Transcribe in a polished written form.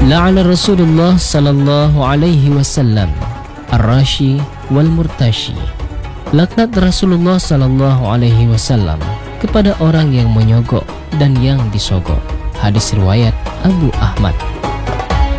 La'ana Rasulullah sallallahu alaihi wasallam ar-rashi wal murtashi. Laknat Rasulullah sallallahu alaihi wasallam kepada orang yang menyogok dan yang disogok. Hadis riwayat Abu Ahmad.